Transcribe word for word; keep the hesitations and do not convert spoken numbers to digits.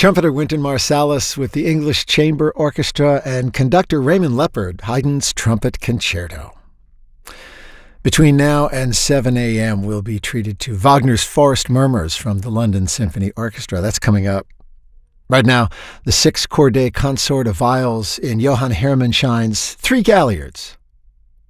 Trumpeter Wynton Marsalis with the English Chamber Orchestra and conductor Raymond Leppard, Haydn's Trumpet Concerto. Between now and seven a.m., we'll be treated to Wagner's Forest Murmurs from the London Symphony Orchestra. That's coming up. Right now, the six chordate consort of viols in Johann Hermann Schein's Three Galliards.